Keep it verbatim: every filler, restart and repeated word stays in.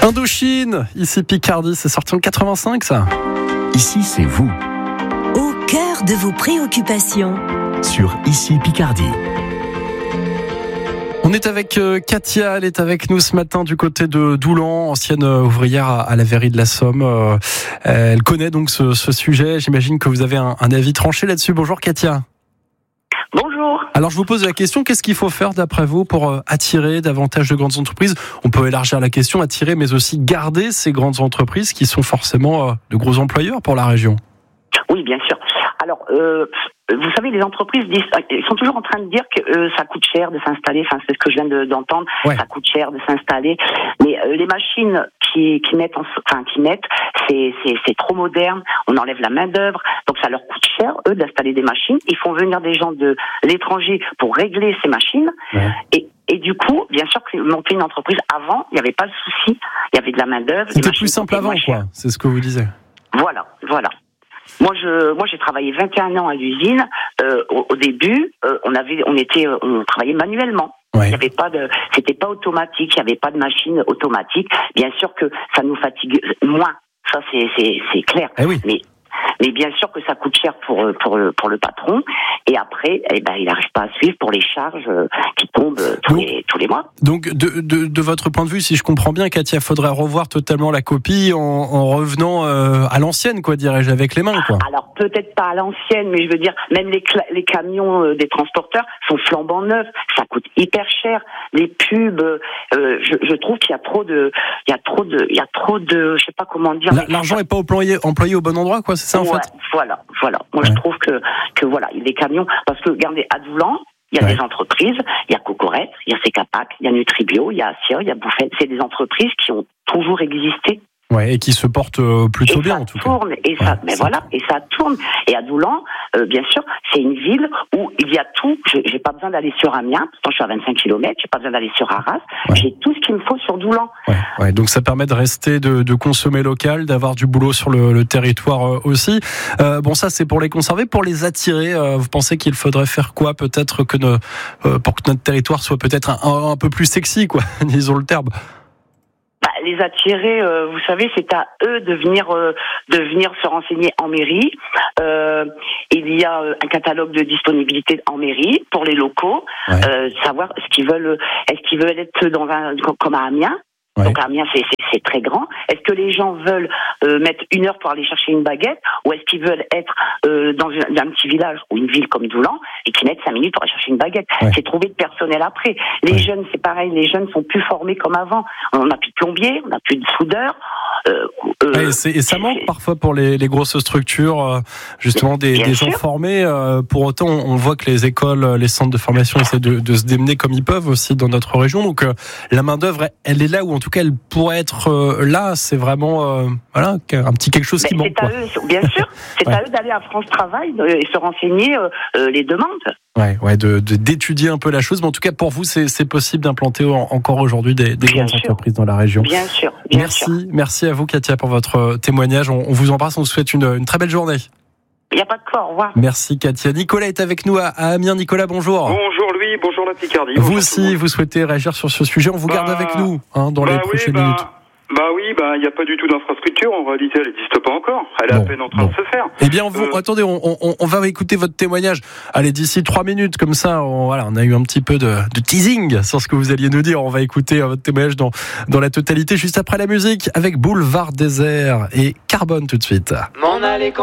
Indochine, ici Picardie, c'est sorti en quatre-vingt-cinq ça. Ici c'est vous. Au cœur de vos préoccupations. Sur Ici Picardie. On est avec euh, Katia, elle est avec nous ce matin du côté de Doulan, ancienne euh, ouvrière à, à la verrerie de la Somme. Euh, elle connaît donc ce, ce sujet, j'imagine que vous avez un, un avis tranché là-dessus. Bonjour Katia. Bonjour. Alors je vous pose la question, qu'est-ce qu'il faut faire d'après vous pour euh, attirer davantage de grandes entreprises ? On peut élargir la question, attirer mais aussi garder ces grandes entreprises qui sont forcément euh, de gros employeurs pour la région. Oui, bien sûr. Alors, euh, vous savez, les entreprises disent, ils sont toujours en train de dire que euh, ça coûte cher de s'installer. Enfin, c'est ce que je viens de, d'entendre. Ouais. Ça coûte cher de s'installer. Mais euh, les machines qui, qui mettent, en, enfin, qui mettent, c'est, c'est, c'est trop moderne. On enlève la main d'œuvre, donc ça leur coûte cher eux d'installer des machines. Ils font venir des gens de l'étranger pour régler ces machines. Ouais. Et Et du coup, bien sûr que monter une entreprise avant, il n'y avait pas de souci. Il y avait de la main d'œuvre. C'était plus simple avant, quoi. C'est ce que vous disiez. Voilà, voilà. Moi, je, moi, j'ai travaillé vingt et un ans à l'usine. Euh, au, au début, euh, on avait, on était, on travaillait manuellement. Ouais. Il y avait pas de, c'était pas automatique. Il y avait pas de machine automatique. Bien sûr que ça nous fatigue moins. Ça, c'est, c'est, c'est clair. Eh oui. Mais Mais bien sûr que ça coûte cher pour pour le pour le patron. Et après, eh ben, il n'arrive pas à suivre pour les charges qui tombent tous donc, les tous les mois. Donc, de, de de votre point de vue, si je comprends bien, Katia, faudrait revoir totalement la copie en, en revenant euh, à l'ancienne, quoi, dirais-je, avec les mains, quoi. Alors peut-être pas à l'ancienne, mais je veux dire, même les cla- les camions euh, des transporteurs sont flambant neufs. Ça coûte hyper cher. Les pubs, euh, je, je trouve qu'il y a trop de, il y a trop de, il y a trop de, je sais pas comment dire. La, l'argent est pas employé employé au bon endroit, quoi. C'est ça, en ouais, fait. Voilà, voilà. Moi, ouais. je trouve que, que voilà, les camions, parce que, regardez, à Doulan, il y a ouais. des entreprises, il y a Cocorette, il y a Cecapac, il y a Nutribio, il y a Asia, il y a Bouffette. C'est des entreprises qui ont toujours existé. Ouais, et qui se portent plutôt et bien, en tout tourne, cas. Et ça tourne, mais voilà, et ça tourne. Et à Doulan, euh, bien sûr, c'est une ville où il y a tout. Je, j'ai pas besoin d'aller sur Amiens, pourtant je suis à vingt-cinq kilomètres, j'ai pas besoin d'aller sur Arras. Ouais. J'ai tout ce qu'il me faut sur Doulan. Ouais, ouais, donc ça permet de rester, de, de consommer local, d'avoir du boulot sur le, le territoire euh, aussi. Euh, bon, ça c'est pour les conserver. Pour les attirer, euh, vous pensez qu'il faudrait faire quoi, peut-être que ne, euh, pour que notre territoire soit peut-être un, un, un peu plus sexy, quoi, disons le terme. Bah, les attirer, euh, vous savez, c'est à eux de venir, euh, de venir se renseigner en mairie. Euh, il y a un catalogue de disponibilité en mairie pour les locaux, ouais. euh, savoir ce qu'ils veulent, est-ce qu'ils veulent être dans un comme à Amiens. Ouais. Donc Amiens, c'est, c'est, c'est très grand. Est-ce que les gens veulent euh, mettre une heure pour aller chercher une baguette, ou est-ce qu'ils veulent être euh, dans un, un petit village ou une ville comme Doulan et qui mettent cinq minutes pour aller chercher une baguette? Ouais. C'est trouver de personnel après. Les ouais. jeunes, c'est pareil. Les jeunes sont plus formés comme avant. On n'a plus de plombiers, on n'a plus de soudeurs. Euh, euh, et, c'est, et ça manque c'est... parfois pour les, les grosses structures, euh, justement des, des gens formés. Euh, pour autant, on voit que les écoles, les centres de formation essaient de, de se démener comme ils peuvent aussi dans notre région. Donc euh, la main d'œuvre, elle est là, ou en tout cas, elle pourrait être euh, là. C'est vraiment euh, voilà un petit quelque chose Mais qui manque. C'est à eux, bien sûr. C'est ouais. à eux d'aller à France Travail et se renseigner euh, euh, les demandes. Ouais, ouais, de, de d'étudier un peu la chose. Mais en tout cas, pour vous, c'est, c'est possible d'implanter en, encore aujourd'hui des, des grandes sûr. entreprises dans la région. Bien sûr. Bien merci, sûr. merci à vous, Katia, pour votre témoignage. On, on vous embrasse. On vous souhaite une, une très belle journée. Il n'y a pas de quoi. Au revoir. Merci, Katia. Nicolas est avec nous à, à Amiens. Nicolas, bonjour. Bonjour Louis, bonjour la Picardie. Vous bonjour aussi, vous souhaitez réagir sur ce sujet. On vous bah, garde avec nous hein, dans bah les oui, prochaines bah, minutes. Bah oui, bah il n'y a pas du tout d'infrastructure. En réalité, elle n'existe pas encore. Elle est bon, à peine en train bon. de se faire. Eh bien, vous, euh... attendez, on, on, on va écouter votre témoignage. Allez, d'ici trois minutes, comme ça, on, voilà, on a eu un petit peu de, de teasing sur ce que vous alliez nous dire. On va écouter votre témoignage dans, dans la totalité, juste après la musique, avec Boulevard Désert et Carbone tout de suite. M'en aller quand